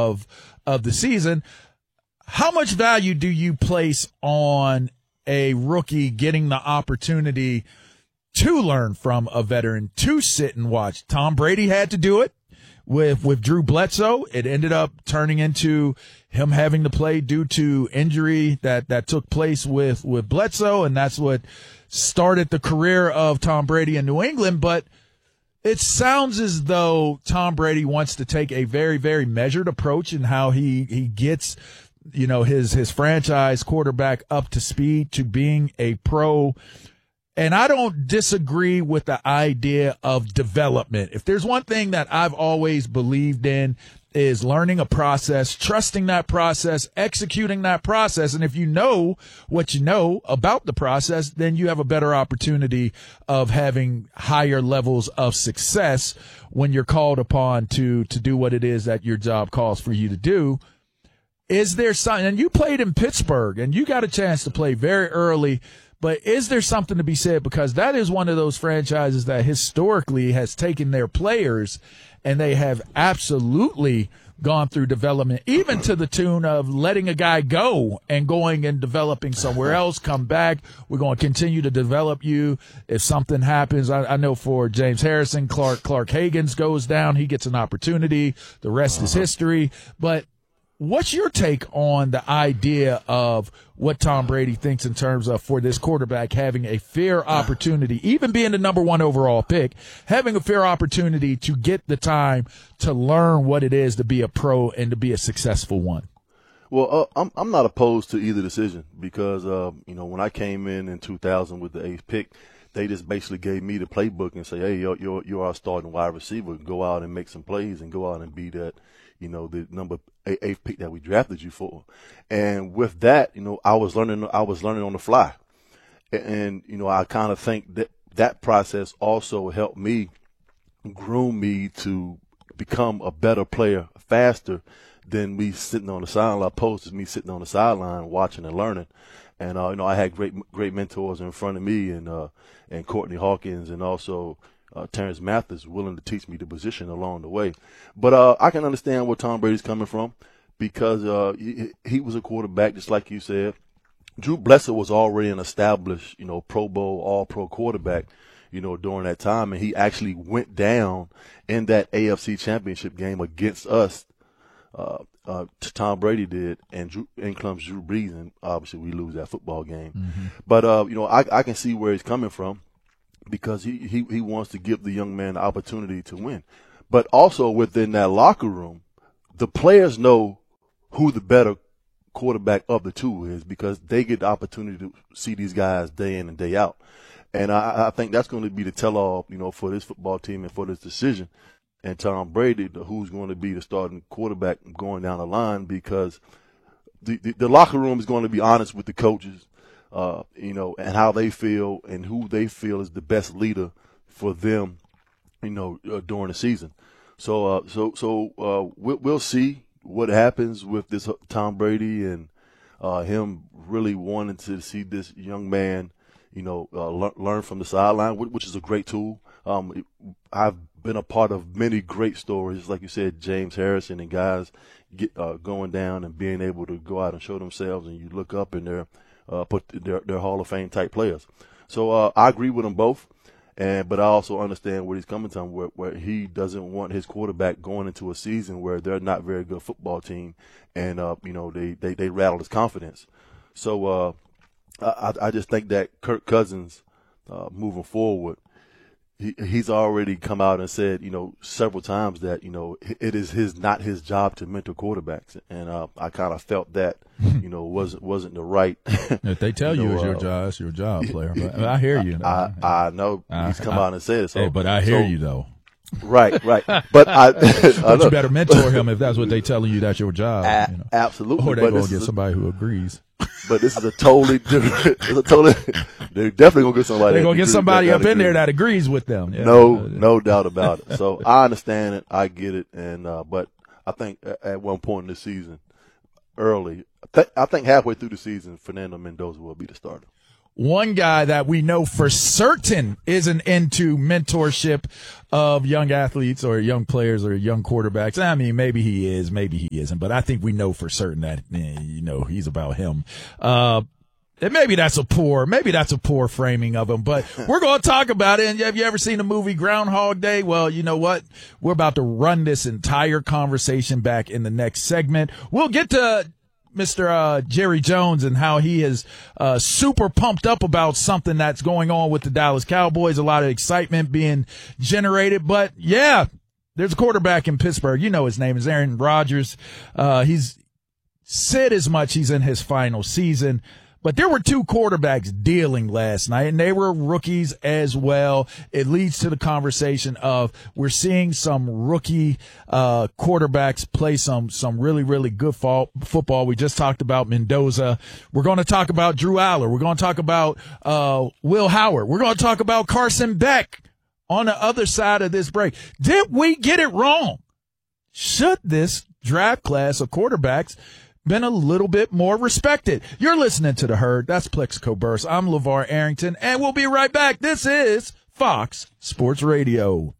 of the season. How much value do you place on a rookie getting the opportunity to learn from a veteran, to sit and watch? Tom Brady had to do it with Drew Bledsoe. It ended up turning into him having to play due to injury that took place with Bledsoe, and that's what started the career of Tom Brady in New England. But it sounds as though Tom Brady wants to take a very, very measured approach in how he gets, his franchise quarterback up to speed to being a pro. And I don't disagree with the idea of development. If there's one thing that I've always believed in, is learning a process, trusting that process, executing that process. And if you know what you know about the process, then you have a better opportunity of having higher levels of success when you're called upon to do what it is that your job calls for you to do. Is there something, and you played in Pittsburgh and you got a chance to play very early, but is there something to be said? Because that is one of those franchises that historically has taken their players and they have absolutely gone through development, even to the tune of letting a guy go and going and developing somewhere else, come back. We're going to continue to develop you. If something happens, I know for James Harrison, Clark Hagans goes down. He gets an opportunity. The rest is history. But what's your take on the idea of what Tom Brady thinks in terms of, for this quarterback, having a fair opportunity, even being the number 1 overall pick, having a fair opportunity to get the time to learn what it is to be a pro and to be a successful one? Well, I'm not opposed to either decision because, when I came in 2000 with the 8th pick, they just basically gave me the playbook and say, hey, you're our starting wide receiver. Go out and make some plays and go out and be that, the number 8th pick that we drafted you for. And with that, I was learning on the fly. And, I kind of think that process also helped me groom me to become a better player faster than me sitting on the sideline, opposed to me sitting on the sideline watching and learning. And, I had great mentors in front of me and Courtney Hawkins and also Terrence Mathis willing to teach me the position along the way. But I can understand where Tom Brady's coming from because he was a quarterback, just like you said. Drew Bledsoe was already an established, Pro Bowl, all-pro quarterback, during that time. And he actually went down in that AFC Championship game against us. Tom Brady did, and in comes Drew Brees, and obviously we lose that football game. Mm-hmm. But, I can see where he's coming from because he wants to give the young man the opportunity to win. But also within that locker room, the players know who the better quarterback of the two is because they get the opportunity to see these guys day in and day out. And I think that's going to be the tell-all, for this football team and for this decision. And Tom Brady, who's going to be the starting quarterback going down the line, because the locker room is going to be honest with the coaches, and how they feel and who they feel is the best leader for them, during the season. So we'll see what happens with this Tom Brady and him really wanting to see this young man, learn from the sideline, which is a great tool. I've been a part of many great stories, like you said, James Harrison and guys going down and being able to go out and show themselves, and you look up and they're Hall of Fame type players. So I agree with them both, but I also understand where he's coming from, where he doesn't want his quarterback going into a season where they're not very good football team, and they rattle his confidence. So I just think that Kirk Cousins moving forward, he's already come out and said, several times that, it is not his job to mentor quarterbacks. And I kind of felt that, wasn't the right. If they tell you it's your job, it's your job, player. But I hear you. I know he's come out and said it. So, hey, but I hear you, though. Right. But but you better mentor him if that's what they telling you that's your job. Absolutely. Or they're going to get somebody who agrees. But this is a totally different. They're definitely gonna get somebody. They're gonna get somebody up in there that agrees with them. Yeah. No doubt about it. So I understand it. I get it. And but I think at one point in the season, early, I think halfway through the season, Fernando Mendoza will be the starter. one guy that we know for certain isn't into mentorship of young athletes or young players or young quarterbacks. I mean, maybe he is, maybe he isn't, but I think we know for certain that, he's about him. And maybe that's a poor framing of him, but we're going to talk about it. And have you ever seen the movie Groundhog Day? Well, you know what? We're about to run this entire conversation back in the next segment. We'll get to Mr. Jerry Jones and how he is super pumped up about something that's going on with the Dallas Cowboys. A lot of excitement being generated. But, yeah, there's a quarterback in Pittsburgh. You know his name is Aaron Rodgers. He's said as much he's in his final season. But there were two quarterbacks dealing last night, and they were rookies as well. It leads to the conversation of we're seeing some rookie quarterbacks play some really, really good football. We just talked about Mendoza. We're going to talk about Drew Aller. We're going to talk about Will Howard. We're going to talk about Carson Beck on the other side of this break. Did we get it wrong? Should this draft class of quarterbacks been a little bit more respected? You're listening to The Herd. That's Plexico Burst. I'm LeVar Arrington, and we'll be right back. This is Fox Sports Radio.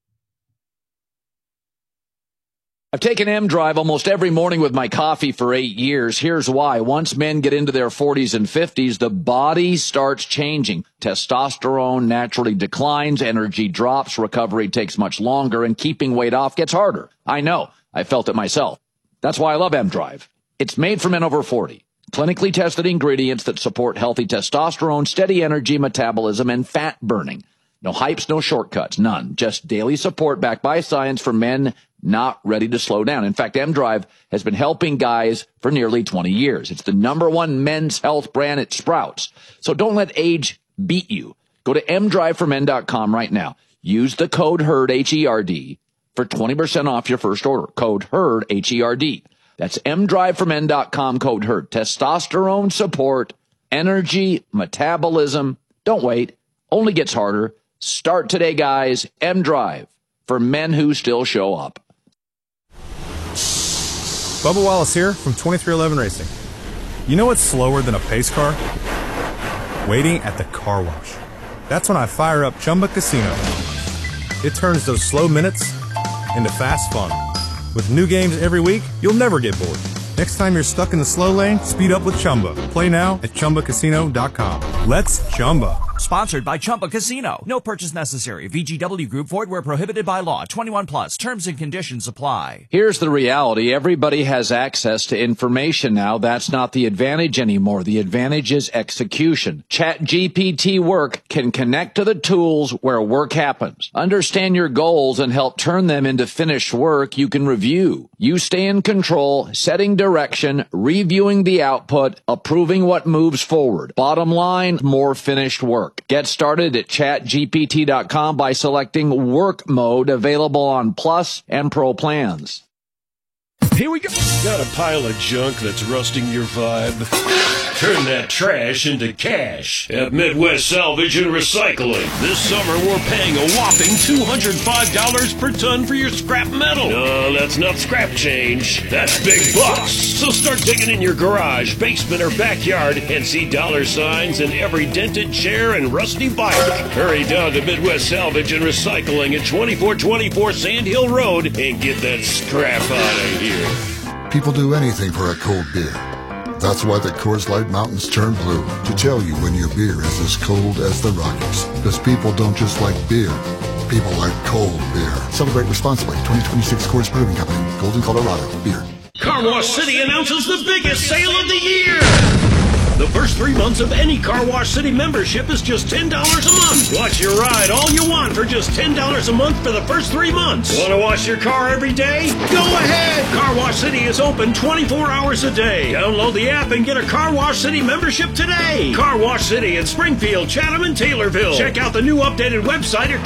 I've taken M-Drive almost every morning with my coffee for 8 years. Here's why. Once men get into their 40s and 50s, the body starts changing. Testosterone naturally declines, energy drops, recovery takes much longer, and keeping weight off gets harder. I know. I felt it myself. That's why I love M-Drive. It's made for men over 40. Clinically tested ingredients that support healthy testosterone, steady energy, metabolism, and fat burning. No hypes, no shortcuts, none. Just daily support backed by science for men not ready to slow down. In fact, M-Drive has been helping guys for nearly 20 years. It's the #1 men's health brand at Sprouts. So don't let age beat you. Go to mdriveformen.com right now. Use the code HERD, H-E-R-D, for 20% off your first order. Code HERD, H-E-R-D. That's mdriveformen.com, code HERD. Testosterone support, energy, metabolism. Don't wait. Only gets harder. Start today, guys. M-Drive for men who still show up. Bubba Wallace here from 2311 Racing. You know what's slower than a pace car? Waiting at the car wash. That's when I fire up Chumba Casino. It turns those slow minutes into fast fun. With new games every week, you'll never get bored. Next time you're stuck in the slow lane, speed up with Chumba. Play now at ChumbaCasino.com. Let's Chumba. Sponsored by Chumba Casino. No purchase necessary. VGW Group. Void where prohibited by law. 21 plus. Terms and conditions apply. Here's the reality. Everybody has access to information now. That's not the advantage anymore. The advantage is execution. ChatGPT Work can connect to the tools where work happens. Understand your goals and help turn them into finished work you can review. You stay in control, setting direction, reviewing the output, approving what moves forward. Bottom line, more finished work. Get started at chatgpt.com by selecting work mode, available on Plus and Pro plans. Here we go. Got a pile of junk that's rusting your vibe? Turn that trash into cash at Midwest Salvage and Recycling. This summer, we're paying a whopping $205 per ton for your scrap metal. No, that's not scrap change. That's big bucks. So start digging in your garage, basement, or backyard and see dollar signs in every dented chair and rusty bike. Hurry down to Midwest Salvage and Recycling at 2424 Sand Hill Road and get that scrap out of here. People do anything for a cold beer. That's why the Coors Light Mountains turn blue, to tell you when your beer is as cold as the Rockies. Because people don't just like beer, people like cold beer. Celebrate responsibly. 2026 Coors Brewing Company, Golden, Colorado. Beer. Car Wash City announces the biggest sale of the year. The first 3 months of any Car Wash City membership is just $10 a month. Watch your ride all you want for just $10 a month for the first 3 months. Want to wash your car every day? Go ahead! Car Wash City is open 24 hours a day. Download the app and get a Car Wash City membership today. Car Wash City in Springfield, Chatham, and Taylorville. Check out the new updated website at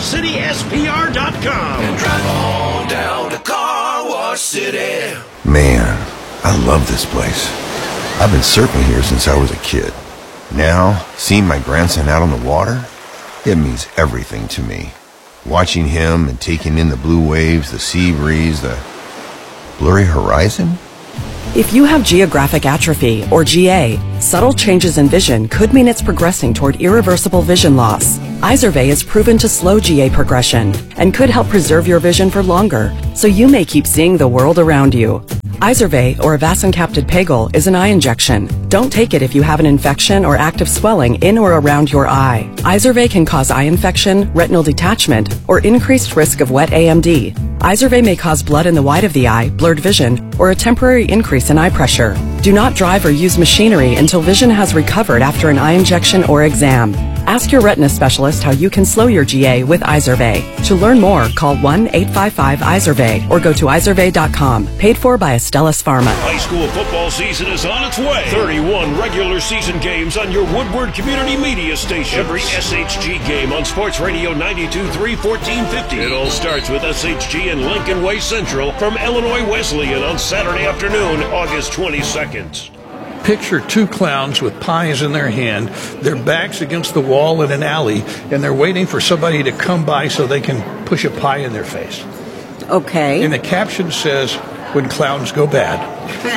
carwashcityspr.com. And drive on down to Car Wash City. Man, I love this place. I've been surfing here since I was a kid. Now, seeing my grandson out on the water, it means everything to me. Watching him and taking in the blue waves, the sea breeze, the blurry horizon. If you have geographic atrophy, or GA, Subtle changes in vision could mean it's progressing toward irreversible vision loss. Izervay is proven to slow GA progression and could help preserve your vision for longer, so you may keep seeing the world around you. Izervay, or vasoconstricted Pagel, is an eye injection. Don't take it if you have an infection or active swelling in or around your eye. Izervay can cause eye infection, retinal detachment, or increased risk of wet AMD. Izervay may cause blood in the white of the eye, blurred vision, or a temporary increase in eye pressure. Do not drive or use machinery until vision has recovered after an eye injection or exam. Ask your retina specialist how you can slow your GA with Izervay. To learn more, call 1-855-IZERVAY or go to izervay.com. Paid for by Astellas Pharma. High school football season is on its way. 31 regular season games on your Woodward Community Media Station. Every SHG game on Sports Radio 92.3, 1450. It all starts with SHG and Lincoln Way Central from Illinois Wesleyan on Saturday afternoon, August 22nd. Picture two clowns with pies in their hand, their backs against the wall in an alley, and they're waiting for somebody to come by so they can push a pie in their face. Okay. And the caption says, "When clowns go bad."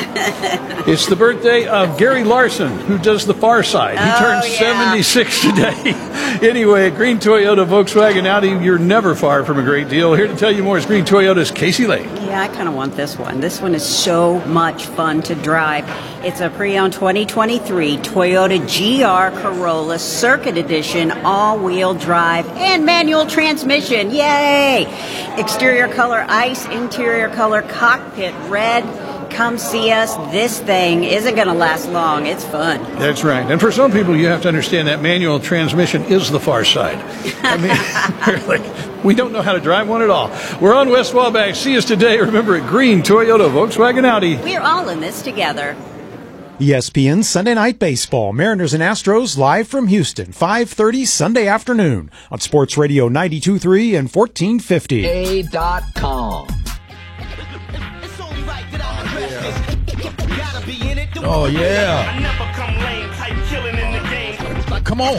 It's the birthday of Gary Larson, who does The Far Side. He turns 76 today. Anyway, at Green Toyota, Volkswagen, Audi, you're never far from a great deal. Here to tell you more is Green Toyota's Casey Lane. Yeah, I kind of want this one. This one is so much fun to drive. It's a pre-owned 2023 Toyota GR Corolla Circuit Edition, all-wheel drive and manual transmission. Yay! Exterior color ice, interior color cockpit red. Come see us. This thing isn't going to last long. It's fun. That's right. And for some people, you have to understand that manual transmission is the far side. I mean, really, we don't know how to drive one at all. We're on West Wabash. See us today. Remember, at Green Toyota, Volkswagen, Audi. We're all in this together. ESPN Sunday Night Baseball. Mariners and Astros live from Houston, 5:30 Sunday afternoon on Sports Radio 92.3 and 1450. A.com. Oh, yeah. Come on.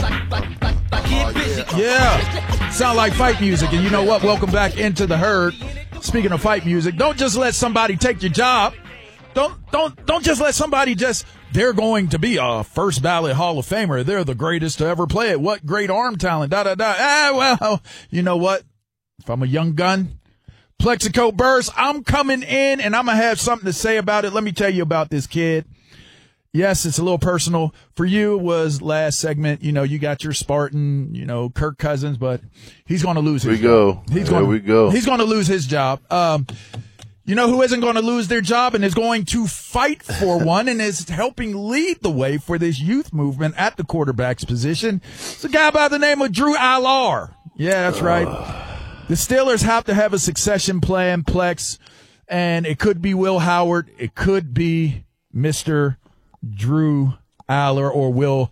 Yeah. Sound like fight music. And you know what? Welcome back into the herd. Speaking of fight music, don't just let somebody take your job. Don't just let somebody they're going to be a first ballot Hall of Famer. They're the greatest to ever play it. What great arm talent. Well, you know what? If I'm a young gun, Plexico Burst, I'm coming in and I'm going to have something to say about it. Let me tell you about this kid. Yes, it's a little personal. For you, it was last segment. You know, you got your Spartan, Kirk Cousins, but he's going to lose his job. He's going to lose his job. You know who isn't going to lose their job and is going to fight for one and is helping lead the way for this youth movement at the quarterback's position? It's a guy by the name of Drew Allar. Yeah, that's right. The Steelers have to have a succession plan, Plex, and it could be Will Howard. It could be Mr. Drew Allar or Will,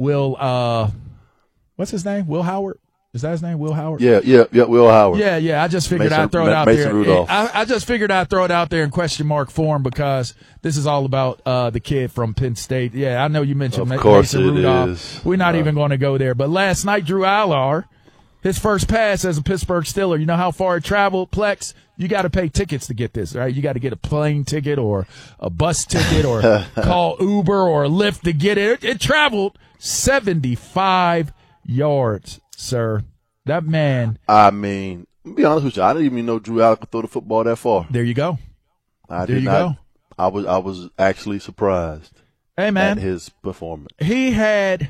what's his name? Will Howard? Is that his name? Will Howard? Yeah, Will Howard. Yeah. I just figured I'd throw it out there. I just figured I'd throw it out there in question mark form because this is all about the kid from Penn State. Yeah, I know you mentioned Mason Rudolph. Is. We're not even going to go there. But last night, Drew Allar, his first pass as a Pittsburgh Steeler, you know how far it traveled, Plex? You got to pay tickets to get this, right? You got to get a plane ticket or a bus ticket or call Uber or Lyft to get it. It traveled 75 yards, sir. That man. I mean, to be honest with you, I didn't even know Drew Allar could throw the football that far. There you go. I was actually surprised. Hey, man. At his performance. He had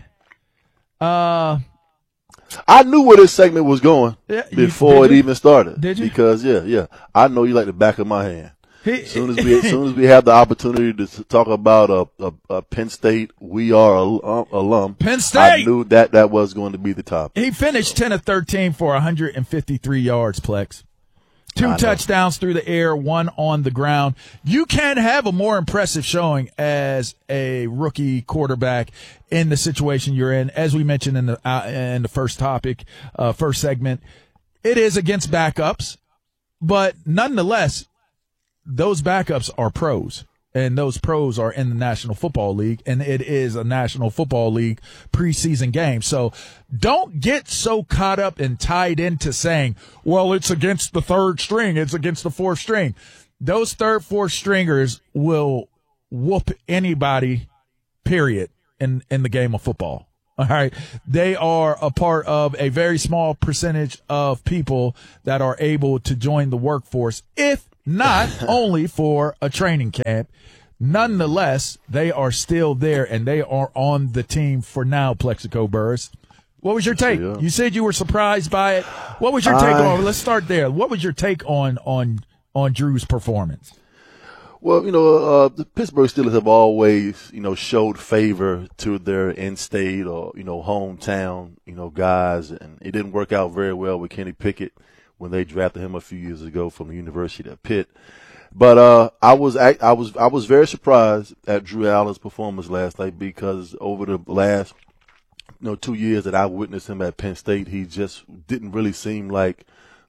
I knew where this segment was going before it even started. Did you? Because I know you like the back of my hand. As soon as we have the opportunity to talk about a Penn State alum, Penn State, I knew that was going to be the topic. He finished 10 of 13 for 153 yards, Plex. 2 touchdowns through the air, 1 on the ground. You can't have a more impressive showing as a rookie quarterback in the situation you're in. As we mentioned in the first topic, first segment, it is against backups, but nonetheless, those backups are pros. And those pros are in the National Football League, and it is a National Football League preseason game. So don't get so caught up and tied into saying, well, it's against the third string, it's against the fourth string. Those third, fourth stringers will whoop anybody, period. in the game of football. All right. They are a part of a very small percentage of people that are able to join the workforce, if not only for a training camp. Nonetheless, they are still there, and they are on the team for now, Plexico Burress. What was your take? Yeah. You said you were surprised by it. What was your take on? Let's start there. What was your take on Drew's performance? Well, the Pittsburgh Steelers have always, showed favor to their in-state or, hometown, guys. And it didn't work out very well with Kenny Pickett when they drafted him a few years ago from the University of Pitt. But I was very surprised at Drew Allen's performance last night, because over the last 2 years that I witnessed him at Penn State, he just didn't really seem like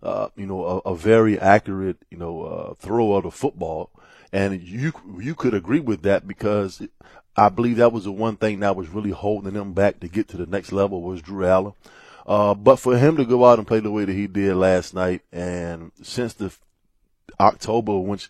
a very accurate thrower of the football. And you could agree with that, because I believe that was the one thing that was really holding them back to get to the next level was Drew Allen. But for him to go out and play the way that he did last night, and since the October, which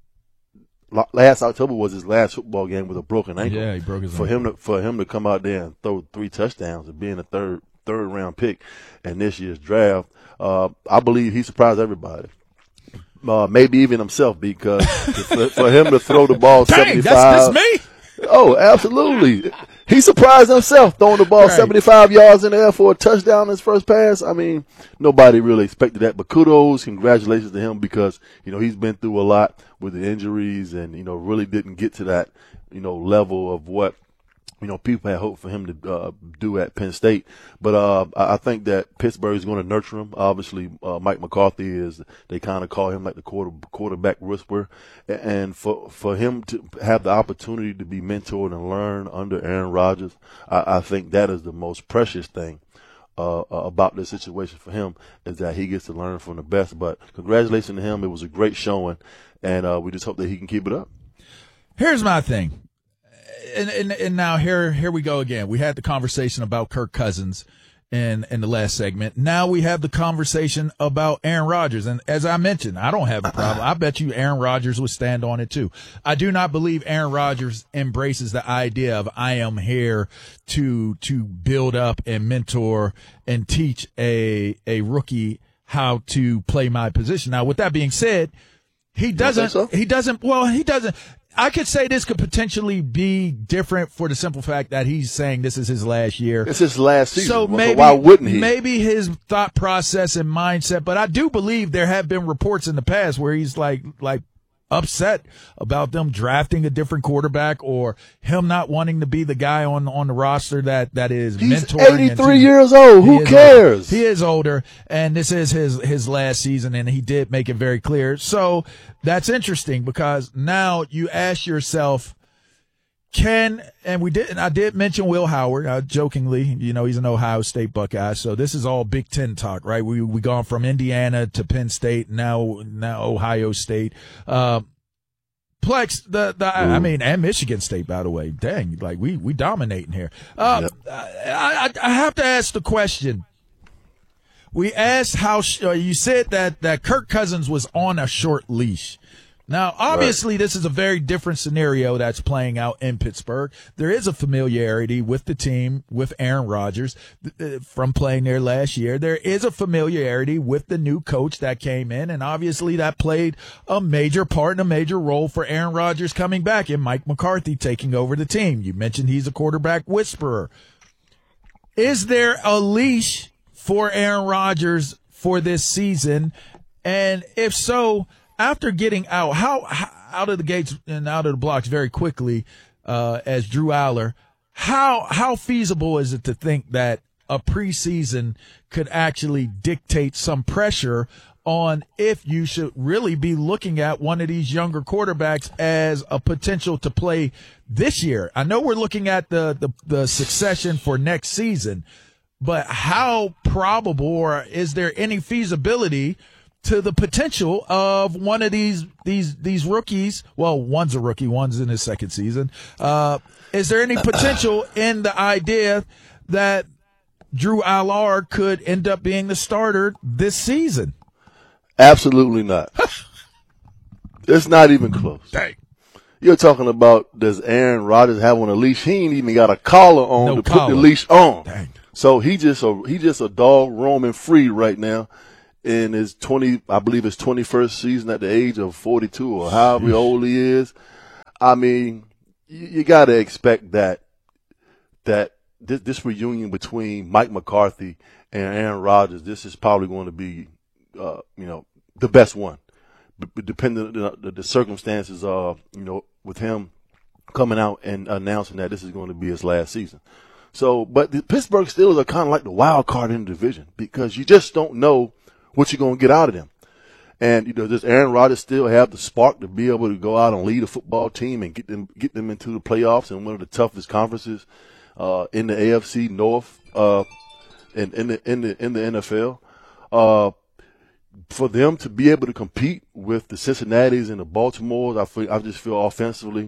last October was his last football game with a broken ankle. Yeah, he broke his ankle. For him to come out there and throw 3 touchdowns and being a third round pick in this year's draft, I believe he surprised everybody. Maybe even himself, because for him to throw the ball 75. That's me? Oh, absolutely. He surprised himself throwing the ball 75 yards in the air for a touchdown in his first pass. I mean, nobody really expected that. But kudos, congratulations to him, because, he's been through a lot with the injuries and, really didn't get to that, level of what, people had hoped for him to do at Penn State. But I think that Pittsburgh is going to nurture him. Obviously, Mike McCarthy they kind of call him like the quarterback whisperer. And for him to have the opportunity to be mentored and learn under Aaron Rodgers, I think that is the most precious thing about this situation for him, is that he gets to learn from the best. But congratulations to him. It was a great showing, and we just hope that he can keep it up. Here's my thing. And now here we go again. We had the conversation about Kirk Cousins in the last segment. Now we have the conversation about Aaron Rodgers. And as I mentioned, I don't have a problem. I bet you Aaron Rodgers would stand on it too. I do not believe Aaron Rodgers embraces the idea of I am here to build up and mentor and teach a rookie how to play my position. Now, with that being said, he doesn't. I could say this could potentially be different for the simple fact that he's saying this is his last year. It's his last season. So maybe, why wouldn't he? Maybe his thought process and mindset, but I do believe there have been reports in the past where he's like upset about them drafting a different quarterback, or him not wanting to be the guy on the roster that is He's mentoring. 83 years old. Who cares? He is older, and this is his last season, and he did make it very clear. So that's interesting, because now you ask yourself, I did mention Will Howard, jokingly, he's an Ohio State Buckeye. So this is all Big Ten talk, right? We gone from Indiana to Penn State, now Ohio State. Plex, and Michigan State, by the way. Dang, like we dominating here. I have to ask the question. We asked how you said that Kirk Cousins was on a short leash. Now, obviously, This is a very different scenario that's playing out in Pittsburgh. There is a familiarity with the team, with Aaron Rodgers, from playing there last year. There is a familiarity with the new coach that came in, and obviously that played a major part and a major role for Aaron Rodgers coming back and Mike McCarthy taking over the team. You mentioned he's a quarterback whisperer. Is there a leash for Aaron Rodgers for this season? And if so, after getting out, how out of the gates and out of the blocks very quickly, as Drew Aller, how feasible is it to think that a preseason could actually dictate some pressure on if you should really be looking at one of these younger quarterbacks as a potential to play this year? I know we're looking at the succession for next season, but how probable, or is there any feasibility to the potential of one of these rookies? Well, one's a rookie, one's in his second season. Is there any potential in the idea that Drew Aller could end up being the starter this season? Absolutely not. It's not even close. Dang. You're talking about, does Aaron Rodgers have on a leash? He ain't even got a collar on put the leash on. Dang. So he just a dog roaming free right now in his 21st season at the age of 42 or however old he is. I mean, you got to expect that this reunion between Mike McCarthy and Aaron Rodgers, this is probably going to be, the best one. But depending on the circumstances, with him coming out and announcing that this is going to be his last season. So, but the Pittsburgh Steelers are kind of like the wild card in the division because you just don't know what you're going to get out of them. And, does Aaron Rodgers still have the spark to be able to go out and lead a football team and get them into the playoffs in one of the toughest conferences in the AFC North in the NFL? For them to be able to compete with the Cincinnatis and the Baltimores, I just feel offensively,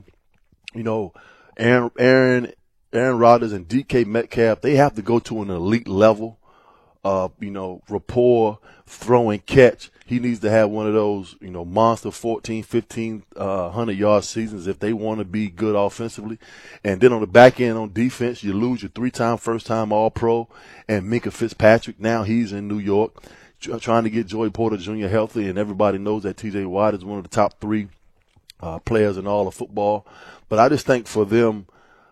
Aaron Rodgers and DK Metcalf, they have to go to an elite level of, rapport, throw and catch. He needs to have one of those, monster 14, 15, 100-yard seasons if they want to be good offensively. And then on the back end on defense, you lose your 3-time first-time All-Pro and Minkah Fitzpatrick. Now he's in New York trying to get Joey Porter Jr. healthy, and everybody knows that T.J. Watt is one of the top 3 players in all of football. But I just think for them,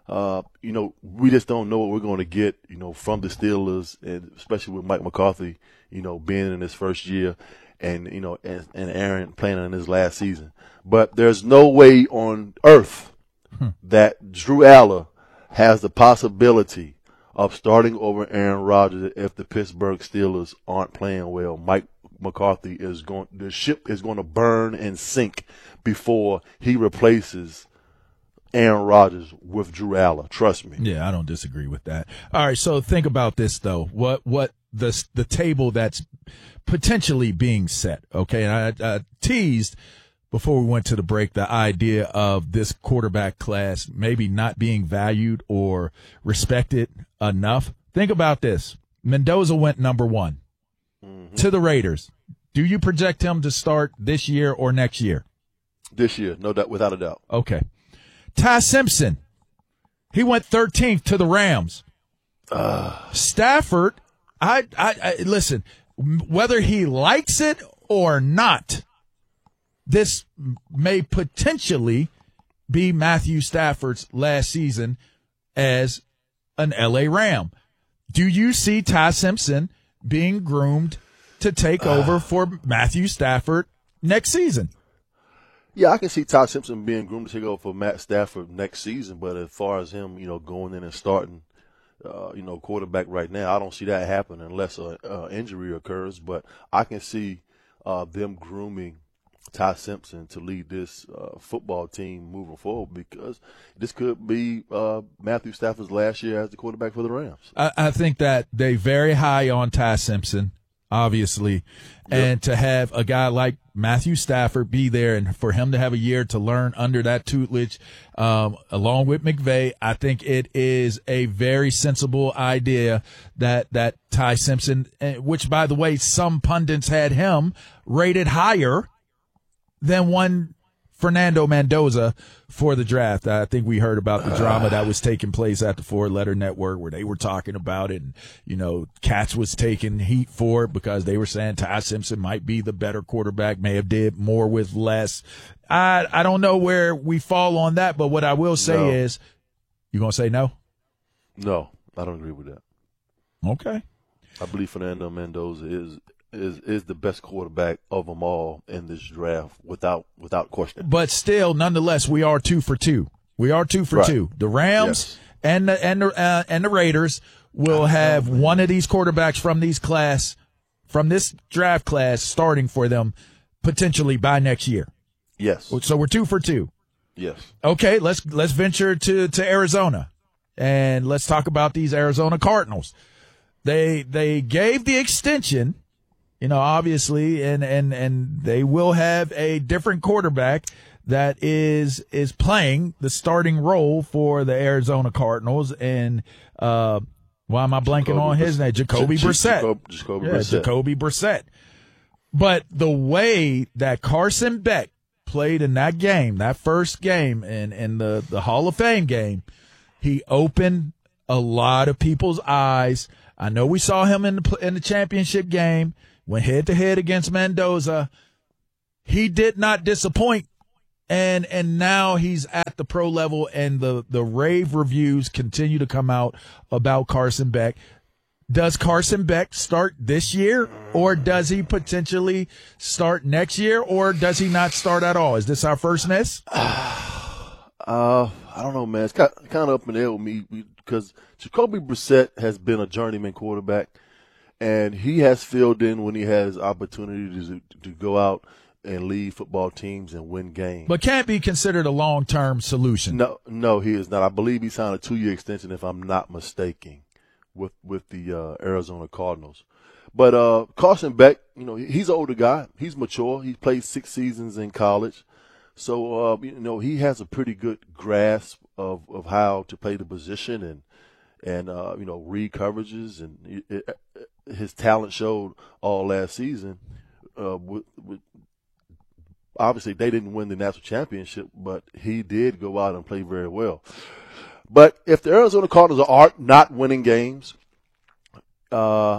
we just don't know what we're going to get, from the Steelers, and especially with Mike McCarthy, being in his first year and Aaron playing in his last season. But there's no way on earth that Drew Aller has the possibility of starting over Aaron Rodgers if the Pittsburgh Steelers aren't playing well. Mike McCarthy the ship is going to burn and sink before he replaces Aaron Rodgers with Drew Aller. Trust me. Yeah, I don't disagree with that. All right, so think about this though. What the table that's potentially being set. Okay, and I teased before we went to the break the idea of this quarterback class maybe not being valued or respected enough. Think about this. Mendoza went number 1 to the Raiders. Do you project him to start this year or next year? This year, no doubt, without a doubt. Okay. Ty Simpson, he went 13th to the Rams. Stafford, I listen, whether he likes it or not, this may potentially be Matthew Stafford's last season as an L.A. Ram. Do you see Ty Simpson being groomed to take over for Matthew Stafford next season? Yeah, I can see Ty Simpson being groomed to take over for Matt Stafford next season, but as far as him, going in and starting, quarterback right now, I don't see that happening unless an injury occurs. But I can see them grooming Ty Simpson to lead this football team moving forward because this could be Matthew Stafford's last year as the quarterback for the Rams. I think that they very high on Ty Simpson, obviously, and to have a guy like Matthew Stafford be there and for him to have a year to learn under that tutelage along with McVay, I think it is a very sensible idea that Ty Simpson, which, by the way, some pundits had him rated higher than one Fernando Mendoza for the draft. I think we heard about the drama that was taking place at the Four Letter Network where they were talking about it. And, Katz was taking heat for it because they were saying Ty Simpson might be the better quarterback, may have did more with less. I don't know where we fall on that, but what I will say is, you going to say no? No, I don't agree with that. Okay. I believe Fernando Mendoza is the best quarterback of them all in this draft without question. But still, nonetheless, we are 2 for 2. We are 2 for 2. The Rams and the Raiders will have one of these quarterbacks from this draft class starting for them potentially by next year. Yes. So we're 2 for 2. Yes. Okay, let's venture to Arizona and let's talk about these Arizona Cardinals. They gave the extension, obviously, and they will have a different quarterback that is playing the starting role for the Arizona Cardinals. And why am I blanking on his name? Jacoby Brissett. Jacoby Brissett. But the way that Carson Beck played in that game, that first game in the Hall of Fame game, he opened a lot of people's eyes. I know we saw him in the championship game, went head-to-head against Mendoza. He did not disappoint, and now he's at the pro level, and the rave reviews continue to come out about Carson Beck. Does Carson Beck start this year, or does he potentially start next year, or does he not start at all? Is this our first miss? I don't know, man. It's kind of up in the air with me because Jacoby Brissett has been a journeyman quarterback, and he has filled in when he has opportunities to go out and lead football teams and win games. But can't be considered a long-term solution. No, he is not. I believe he signed a 2-year extension, if I'm not mistaken, with the Arizona Cardinals. But Carson Beck, he's an older guy. He's mature. He played 6 seasons in college. So, he has a pretty good grasp of how to play the position and read coverages. And his talent showed all last season. Obviously, they didn't win the national championship, but he did go out and play very well. But if the Arizona Cardinals are not winning games, I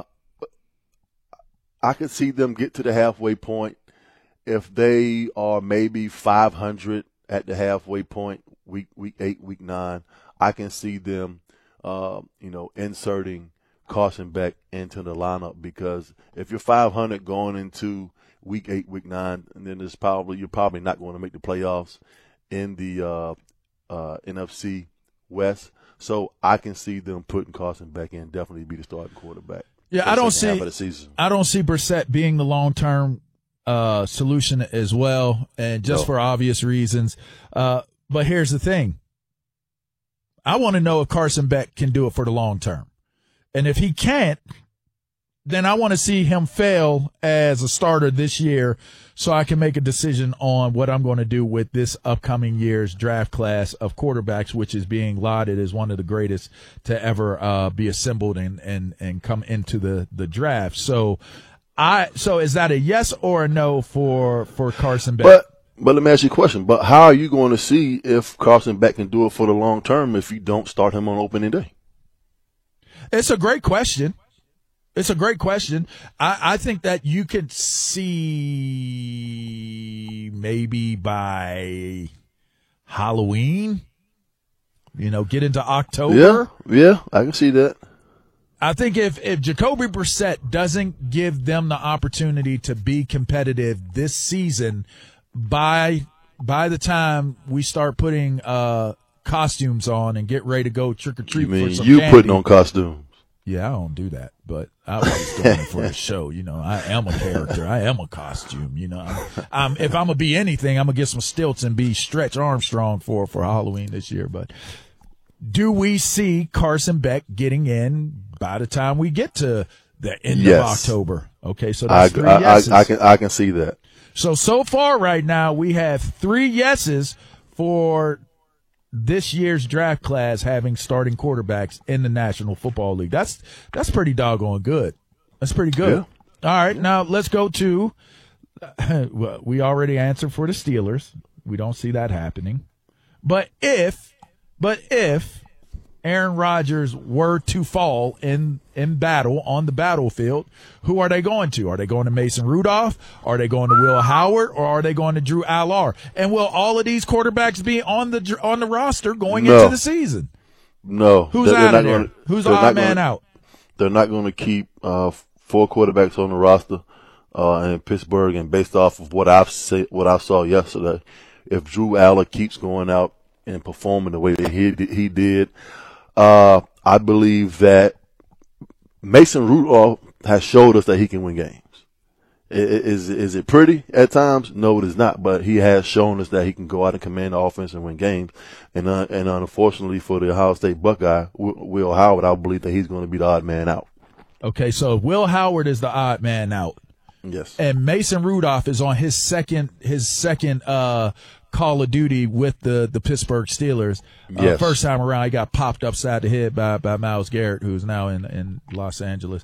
could see them get to the halfway point. If they are maybe 500 at the halfway point, week 8, week 9, I can see them, inserting Carson Beck into the lineup, because if you're 500 going into week 8, week 9, and then you're probably not going to make the playoffs in the NFC West. So I can see them putting Carson Beck in, definitely be the starting quarterback. Yeah, I don't see Brissett being the long-term solution as well, and just for obvious reasons. But here's the thing. I want to know if Carson Beck can do it for the long term. And if he can't, then I want to see him fail as a starter this year so I can make a decision on what I'm going to do with this upcoming year's draft class of quarterbacks, which is being lauded as one of the greatest to ever be assembled and come into the draft. So is that a yes or a no for Carson Beck? But let me ask you a question. But how are you going to see if Carson Beck can do it for the long term if you don't start him on opening day? It's a great question. I think that you could see maybe by Halloween, get into October. Yeah, I can see that. I think if Jacoby Brissett doesn't give them the opportunity to be competitive this season, by the time we start putting costumes on and get ready to go trick or treat for some candy, putting on costumes? Yeah, I don't do that, but I was doing it for the show. I am a character. I am a costume. If I'm gonna be anything, I'm gonna get some stilts and be Stretch Armstrong for Halloween this year. But do we see Carson Beck getting in by the time we get to the end of October? Okay, so that's 3 yeses. I can see that. So far right now we have 3 yeses for this year's draft class having starting quarterbacks in the National Football League. That's pretty doggone good. That's pretty good. Yeah. All right, now let's go to we already answered for the Steelers. We don't see that happening. But if Aaron Rodgers were to fall in battle on the battlefield, who are they going to? Are they going to Mason Rudolph? Are they going to Will Howard? Or are they going to Drew Aller? And will all of these quarterbacks be on the roster going into the season? No. Who's out of there? Who's the odd man out? They're not going to keep 4 quarterbacks on the roster in Pittsburgh. And based off of what I saw yesterday, if Drew Aller keeps going out and performing the way that he did, I believe that Mason Rudolph has showed us that he can win games. Is it pretty at times? No, it is not. But he has shown us that he can go out and command the offense and win games. And unfortunately for the Ohio State Buckeye, Will Howard, I believe that he's going to be the odd man out. Okay, so Will Howard is the odd man out. Yes. And Mason Rudolph is on his second Call of Duty with the Pittsburgh Steelers. Yes. First time around, he got popped upside the head by Myles Garrett, who's now in Los Angeles.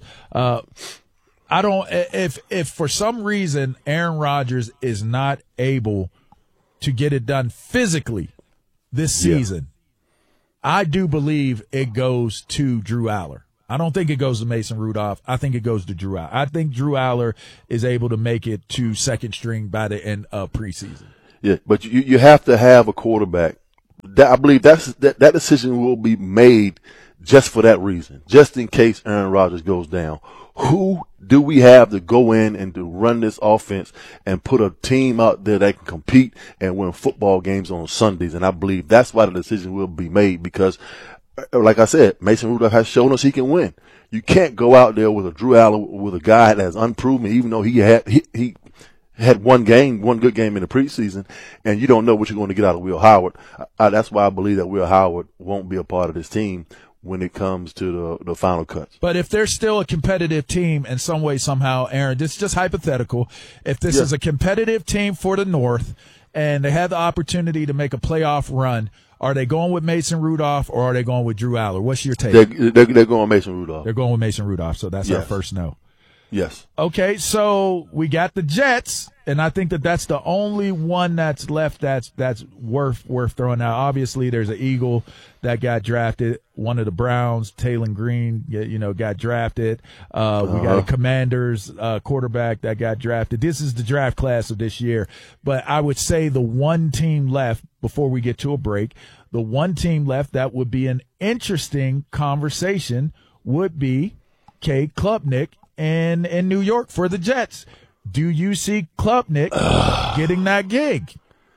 If for some reason Aaron Rodgers is not able to get it done physically this season, I do believe it goes to Drew Aller. I don't think it goes to Mason Rudolph. I think it goes to Drew Aller. I think Drew Aller is able to make it to second string by the end of preseason. Yeah, but you have to have a quarterback. I believe that decision will be made just for that reason, just in case Aaron Rodgers goes down. Who do we have to go in and to run this offense and put a team out there that can compete and win football games on Sundays? And I believe that's why the decision will be made because, like I said, Mason Rudolph has shown us he can win. You can't go out there with a Drew Aller, with a guy that's unproven, even though he had one good game in the preseason, and you don't know what you're going to get out of Will Howard. That's why I believe that Will Howard won't be a part of this team when it comes to the final cuts. But if they're still a competitive team in some way, somehow, Aaron, this is just hypothetical. If this is a competitive team for the North and they have the opportunity to make a playoff run, are they going with Mason Rudolph or are they going with Drew Aller? What's your take? They're going with Mason Rudolph. They're going with Mason Rudolph, so that's our first no. Yes. Okay, so we got the Jets, and I think that's the only one that's left that's worth throwing out. Obviously, there's an Eagle that got drafted. One of the Browns, Taylon Green, got drafted. We got a Commanders quarterback that got drafted. This is the draft class of this year. But I would say the one team left, before we get to a break, the one team left that would be an interesting conversation would be Cade Klubnik in New York for the Jets. Do you see Klubnik getting that gig?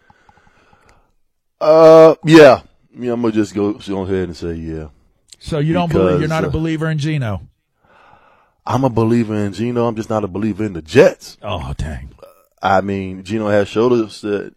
Yeah. I'm gonna just go ahead and say yeah. So you don't believe, you're not a believer in Geno? I'm a believer in Geno. I'm just not a believer in the Jets. Oh, dang. I mean, Geno has showed us that,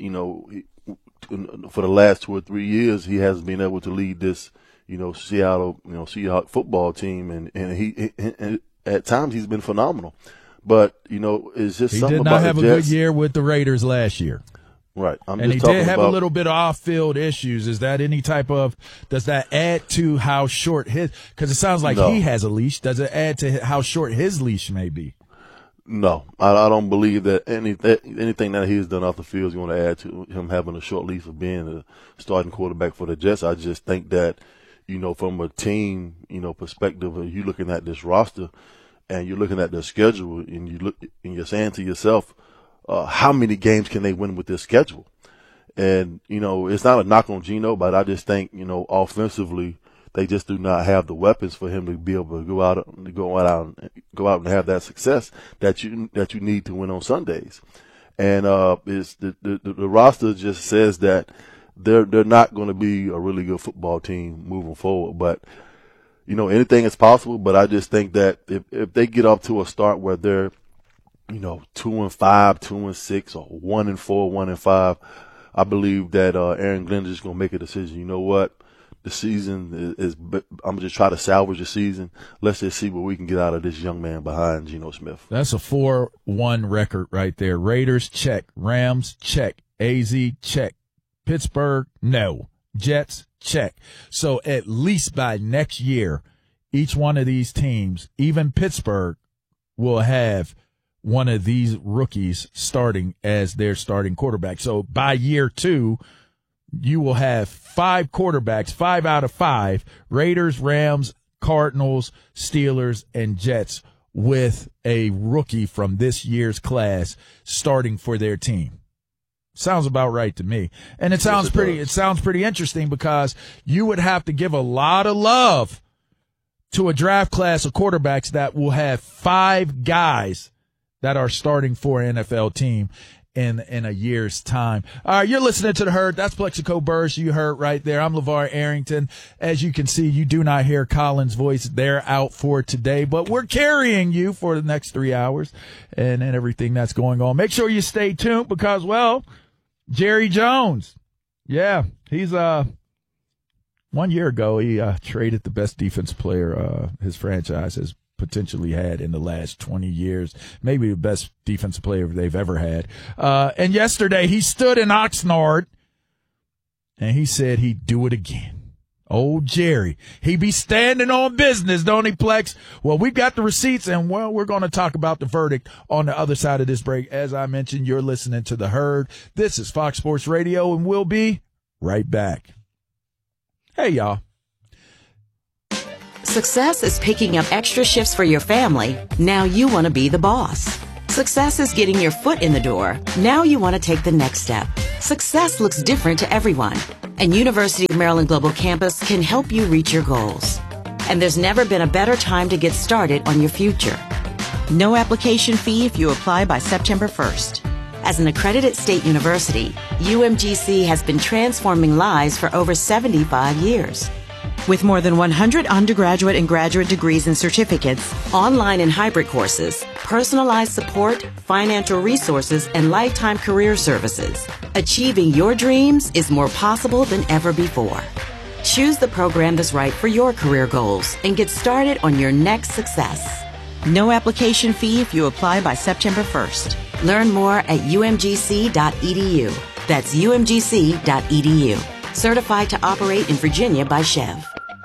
for the last 2 or 3 years, he has been able to lead this, Seattle, Seahawks football team, and he at times he's been phenomenal. But, it's just something about the Jets. He did not have a good year with the Raiders last year. Right. And he did have a little bit of off-field issues. Is that does that add to how short because it sounds like he has a leash. Does it add to how short his leash may be? No, I don't believe that anything that he's done off the field is going to add to him having a short leash of being a starting quarterback for the Jets. I just think that, from a team, perspective, you looking at this roster and you're looking at their schedule and you're saying to yourself, how many games can they win with this schedule? And, it's not a knock on Geno, but I just think, offensively, they just do not have the weapons for him to be able to go out and have that success that you need to win on Sundays. And, it's the roster just says that they're not going to be a really good football team moving forward, but, anything is possible. But I just think that if they get up to a start where they're, 2-5, 2-6, or 1-4, 1-5, I believe that Aaron Glenn is going to make a decision. You know what? The season is I'm just trying to salvage the season. Let's just see what we can get out of this young man behind Geno Smith. That's a 4-1 record right there. Raiders, check. Rams, check. AZ, check. Pittsburgh, no. Jets, check. So at least by next year, each one of these teams, even Pittsburgh, will have one of these rookies starting as their starting quarterback. So by year 2, you will have 5 quarterbacks, 5 out of 5, Raiders, Rams, Cardinals, Steelers, and Jets with a rookie from this year's class starting for their team. Sounds about right to me. And it sounds pretty interesting because you would have to give a lot of love to a draft class of quarterbacks that will have 5 guys that are starting for an NFL team in a year's time. All right, you're listening to The Herd. That's Plexico Burress. You heard right there. I'm LeVar Arrington. As you can see, you do not hear Colin's voice. They're out for today, but we're carrying you for the next 3 hours and everything that's going on. Make sure you stay tuned because, Jerry Jones. Yeah, he's 1 year ago, he traded the best defense player his franchise has potentially had in the last 20 years, maybe the best defensive player they've ever had. And yesterday he stood in Oxnard and he said he'd do it again. Old Jerry. He be standing on business, don't he, Plex? Well, we got the receipts, and, well, we're going to talk about the verdict on the other side of this break. As I mentioned, you're listening to The Herd. This is Fox Sports Radio, and we'll be right back. Hey, y'all. Success is picking up extra shifts for your family. Now you want to be the boss. Success is getting your foot in the door. Now you want to take the next step. Success looks different to everyone, and University of Maryland Global Campus can help you reach your goals. And there's never been a better time to get started on your future. No application fee if you apply by September 1st. As an accredited state university, UMGC has been transforming lives for over 75 years. With more than 100 undergraduate and graduate degrees and certificates, online and hybrid courses, personalized support, financial resources, and lifetime career services, achieving your dreams is more possible than ever before. Choose the program that's right for your career goals and get started on your next success. No application fee if you apply by September 1st. Learn more at umgc.edu. That's umgc.edu. Certified to operate in Virginia by Chev.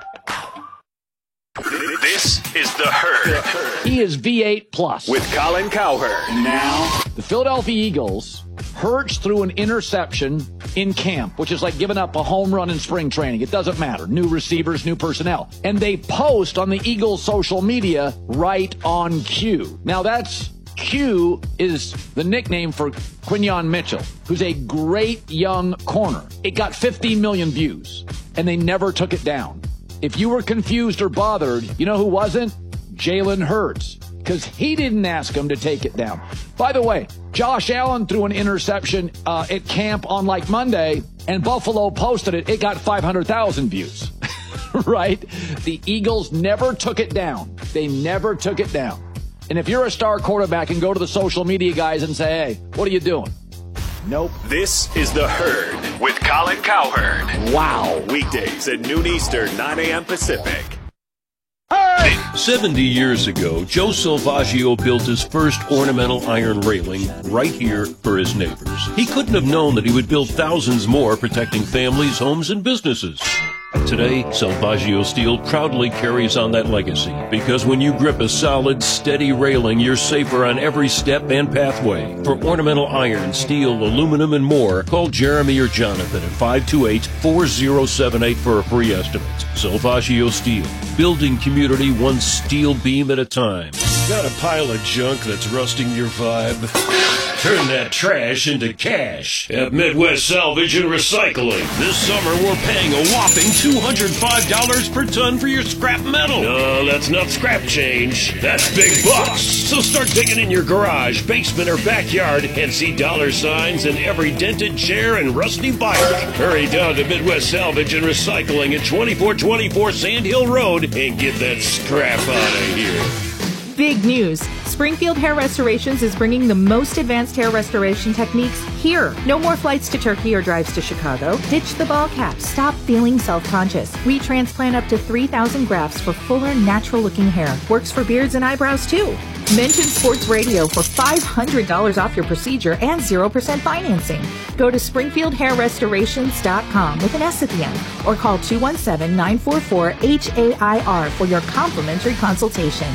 This is The Herd. He is V8 Plus. With Colin Cowherd. Now, the Philadelphia Eagles, Hurts threw an interception in camp, which is like giving up a home run in spring training. It doesn't matter. New receivers, new personnel. And they post on the Eagles' social media, right on cue. Now, Q is the nickname for Quinyon Mitchell, who's a great young corner. It got 15 million views, and they never took it down. If you were confused or bothered, you know who wasn't? Jalen Hurts, because he didn't ask him to take it down. By the way, Josh Allen threw an interception at camp on like Monday, and Buffalo posted it. It got 500,000 views, right? The Eagles never took it down. They never took it down. And if you're a star quarterback and go to the social media guys and say, hey, what are you doing? Nope. This is The Herd with Colin Cowherd. Wow. Weekdays at noon Eastern, 9 a.m. Pacific. 70 years ago, Joe Salvaggio built his first ornamental iron railing right here for his neighbors. He couldn't have known that he would build thousands more, protecting families, homes, and businesses. Today, Salvaggio Steel proudly carries on that legacy, because when you grip a solid, steady railing, you're safer on every step and pathway. For ornamental iron, steel, aluminum, and more, call Jeremy or Jonathan at 528-4078 for a free estimate. Salvaggio Steel, building community one steel beam at a time. Got a pile of junk that's rusting your vibe? Turn that trash into cash at Midwest Salvage and Recycling. This summer, we're paying a whopping $205 per ton for your scrap metal. No, that's not scrap change. That's big bucks. So start digging in your garage, basement, or backyard and see dollar signs in every dented chair and rusty bike. Hurry down to Midwest Salvage and Recycling at 2424 Sand Hill Road and get that scrap out of here. Big news. Springfield Hair Restorations is bringing the most advanced hair restoration techniques here. No more flights to Turkey or drives to Chicago. Ditch the ball cap. Stop feeling self-conscious. We transplant up to 3,000 grafts for fuller, natural-looking hair. Works for beards and eyebrows, too. Mention Sports Radio for $500 off your procedure and 0% financing. Go to SpringfieldHairRestorations.com with an S at the end, or call 217-944-HAIR for your complimentary consultation.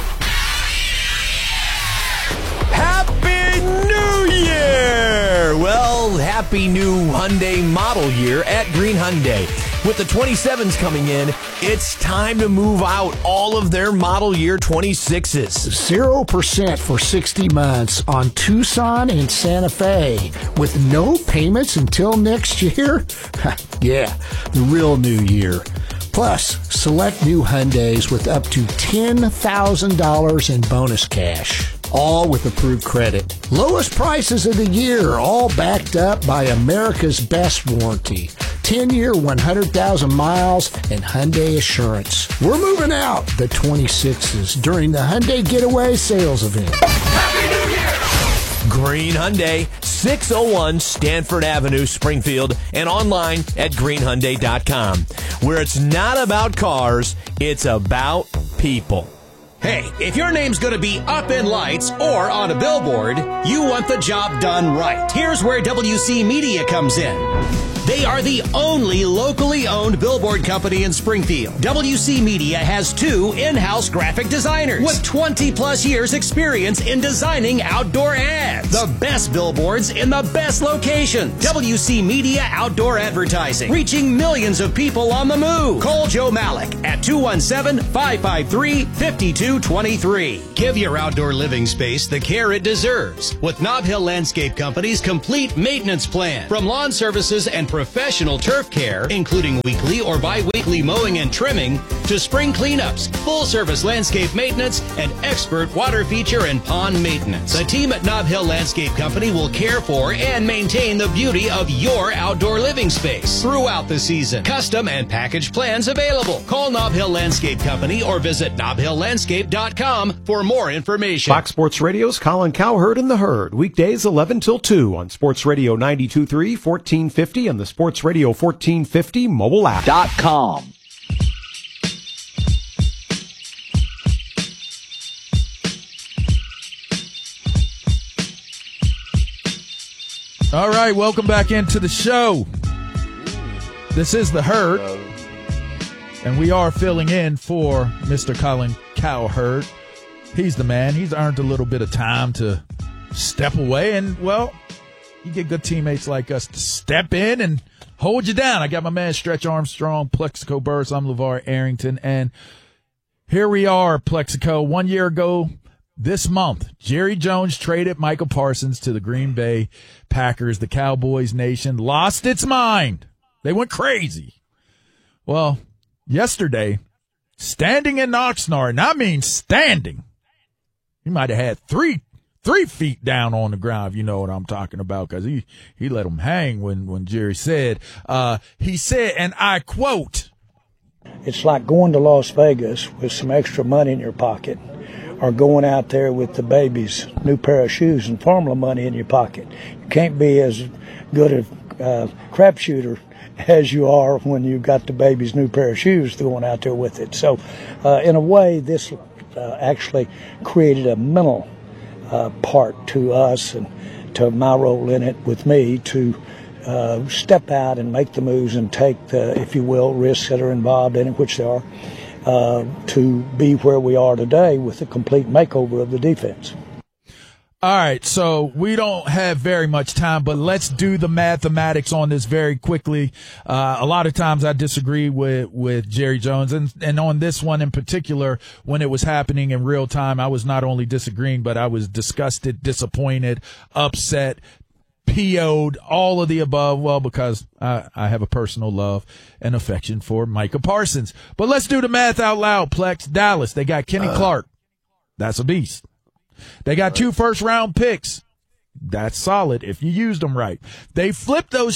Well, happy new Hyundai model year at Green Hyundai. With the 27s coming in, it's time to move out all of their model year 26s. 0% for 60 months on Tucson and Santa Fe with no payments until next year? Yeah, the real new year. Plus, select new Hyundais with up to $10,000 in bonus cash. All with approved credit. Lowest prices of the year, all backed up by America's best warranty. 10-year, 100,000 miles, and Hyundai Assurance. We're moving out the 26s during the Hyundai Getaway sales event. Happy New Year! Green Hyundai, 601 Stanford Avenue, Springfield, and online at greenhyundai.com, where it's not about cars, it's about people. Hey, if your name's going to be up in lights or on a billboard, you want the job done right. Here's where WC Media comes in. They are the only locally owned billboard company in Springfield. WC Media has 2 in-house graphic designers with 20-plus years experience in designing outdoor ads. The best billboards in the best locations. WC Media Outdoor Advertising, reaching millions of people on the move. Call Joe Malik at 217-553-5223. Give your outdoor living space the care it deserves with Nob Hill Landscape Company's complete maintenance plan. From lawn services and professional turf care, including weekly or bi-weekly mowing and trimming, to spring cleanups, full-service landscape maintenance, and expert water feature and pond maintenance. The team at Nob Hill Landscape Company will care for and maintain the beauty of your outdoor living space throughout the season. Custom and package plans available. Call Nob Hill Landscape Company or visit nobhilllandscape.com for more information. Fox Sports Radio's Colin Cowherd and the Herd, weekdays 11 till 2 on Sports Radio 92.3, 1450, and the Sports Radio 1450 mobile app. .com. All right, welcome back into the show. This is the Herd, and we are filling in for Mr. Colin Cowherd. He's the man. He's earned a little bit of time to step away, and, well, you get good teammates like us to step in and hold you down. I got my man Stretch Armstrong, Plexico Burris. I'm LeVar Arrington, and here we are, Plexico. 1 year ago this month, Jerry Jones traded Micah Parsons to the Green Bay Packers. The Cowboys nation lost its mind. They went crazy. Well, yesterday, standing in Oxnard, and I mean standing, he might have had three feet down on the ground, if you know what I'm talking about, because he let him hang when Jerry said, he said, and I quote, "It's like going to Las Vegas with some extra money in your pocket, or going out there with the baby's new pair of shoes and formula money in your pocket. You can't be as good a crap shooter as you are when you've got the baby's new pair of shoes going out there with it." So, in a way, this actually created a mental part to us and to my role in it with me to step out and make the moves and take the, if you will, risks that are involved in it, which there are, to be where we are today with a complete makeover of the defense. All right, so we don't have very much time, but let's do the mathematics on this very quickly. A lot of times I disagree with Jerry Jones, and on this one in particular, when it was happening in real time, I was not only disagreeing, but I was disgusted, disappointed, upset, PO'd, all of the above. Well, because I have a personal love and affection for Micah Parsons. But let's do the math out loud, Plex. Dallas, they got Kenny Clark. That's a beast. They got 2 first-round picks. That's solid if you used them right. They flipped those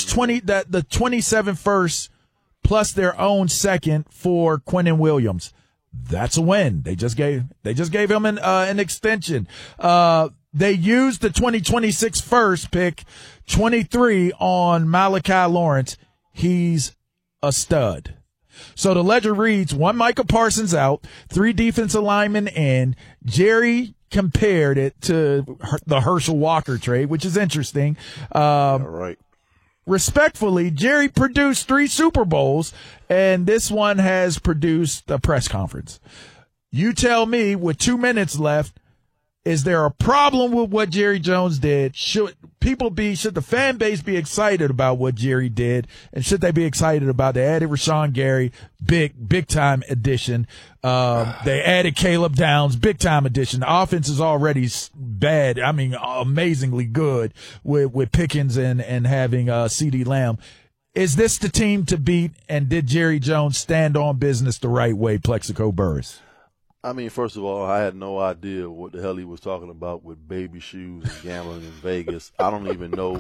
27 firsts plus their own second for Quinnen Williams. That's a win. They just gave him an extension. They used the 2026 first pick, 23, on Malachi Lawrence. He's a stud. So the ledger reads 1 Micah Parsons out, 3 defensive linemen in. Jerry compared it to the Herschel Walker trade, which is interesting. Right. Respectfully, Jerry produced 3 Super Bowls, and this one has produced a press conference. You tell me, with 2 minutes left, is there a problem with what Jerry Jones did? Should the fan base be excited about what Jerry did? And should they be excited about they added Rashawn Gary, big time addition. They added Caleb Downs, big time addition. The offense is already bad. I mean, amazingly good with Pickens and having CeeDee Lamb. Is this the team to beat? And did Jerry Jones stand on business the right way, Plexico Burris? I mean, first of all, I had no idea what the hell he was talking about with baby shoes and gambling in Vegas. I don't even know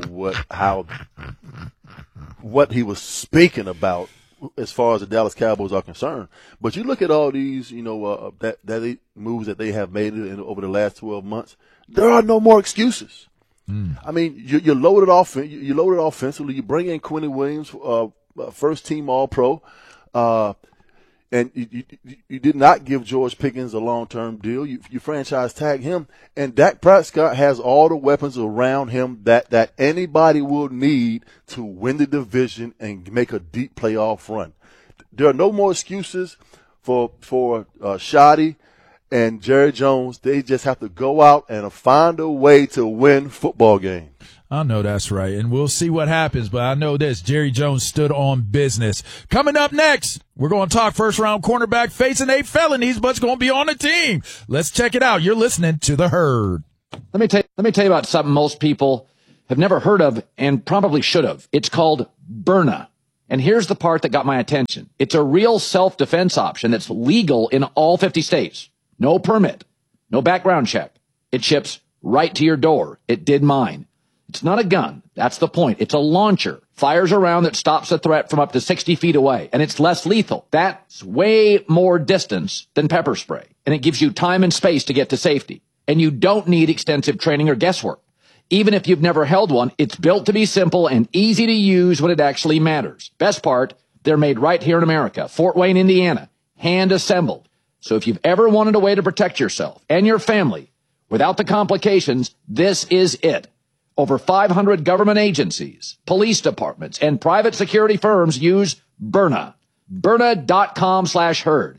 what he was speaking about as far as the Dallas Cowboys are concerned. But you look at all these, moves that they have made over the last 12 months. There are no more excuses. I mean, you're loaded offensively. You bring in Quinnen Williams, first team All-Pro. And you did not give George Pickens a long-term deal. You franchise tag him, and Dak Prescott has all the weapons around him that anybody will need to win the division and make a deep playoff run. There are no more excuses for Shoddy and Jerry Jones. They just have to go out and find a way to win football games. I know that's right, and we'll see what happens, but I know this. Jerry Jones stood on business. Coming up next, we're going to talk first-round cornerback facing 8 felonies, but it's going to be on the team. Let's check it out. You're listening to The Herd. Let me tell you about something most people have never heard of and probably should have. It's called Byrna. And here's the part that got my attention. It's a real self-defense option that's legal in all 50 states. No permit, no background check. It ships right to your door. It did mine. It's not a gun. That's the point. It's a launcher. Fires a round that stops a threat from up to 60 feet away, and it's less lethal. That's way more distance than pepper spray, and it gives you time and space to get to safety. And you don't need extensive training or guesswork. Even if you've never held one, it's built to be simple and easy to use when it actually matters. Best part, they're made right here in America, Fort Wayne, Indiana, hand assembled. So if you've ever wanted a way to protect yourself and your family without the complications, this is it. Over 500 government agencies, police departments, and private security firms use Byrna. Byrna.com/herd.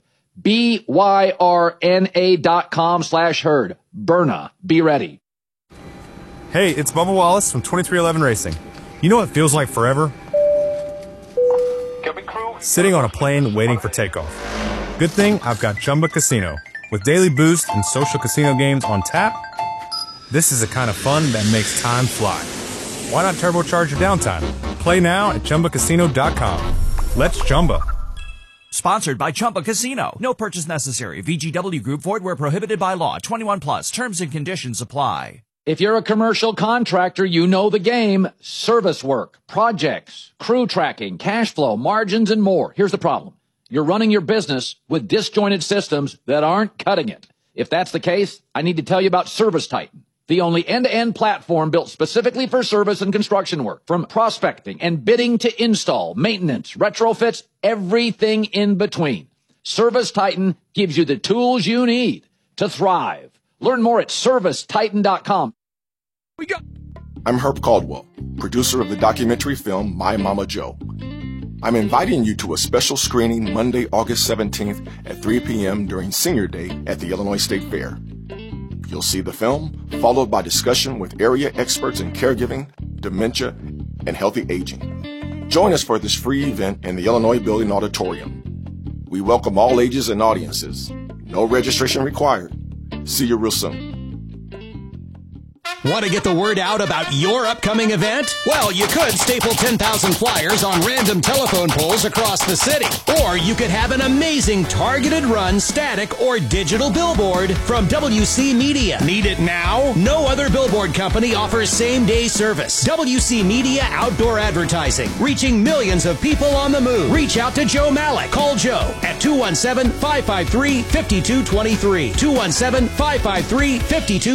BYRNA.com/herd. Byrna. Be ready. Hey, it's Bubba Wallace from 2311 Racing. You know what feels like forever? Sitting on a plane waiting for takeoff. Good thing I've got Chumba Casino. With daily boost and social casino games on tap, this is the kind of fun that makes time fly. Why not turbocharge your downtime? Play now at ChumbaCasino.com. Let's Chumba. Sponsored by Chumba Casino. No purchase necessary. VGW Group. Void where prohibited by law. 21 plus. Terms and conditions apply. If you're a commercial contractor, you know the game. Service work, projects, crew tracking, cash flow, margins, and more. Here's the problem. You're running your business with disjointed systems that aren't cutting it. If that's the case, I need to tell you about Service Titan, the only end-to-end platform built specifically for service and construction work. From prospecting and bidding to install, maintenance, retrofits, everything in between. Service Titan gives you the tools you need to thrive. Learn more at ServiceTitan.com. I'm Herb Caldwell, producer of the documentary film My Mama Joe. I'm inviting you to a special screening Monday, August 17th at 3 p.m. during Senior Day at the Illinois State Fair. You'll see the film, followed by discussion with area experts in caregiving, dementia, and healthy aging. Join us for this free event in the Illinois Building Auditorium. We welcome all ages and audiences. No registration required. See you real soon. Want to get the word out about your upcoming event? Well, you could staple 10,000 flyers on random telephone poles across the city. Or you could have an amazing targeted run, static, or digital billboard from WC Media. Need it now? No other billboard company offers same-day service. WC Media Outdoor Advertising, reaching millions of people on the move. Reach out to Joe Malik. Call Joe at 217-553-5223. 217-553-5223.